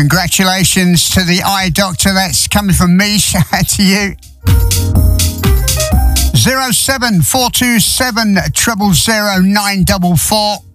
Congratulations to the eye doctor. That's coming from me. Shout out to you. 07427 000 944.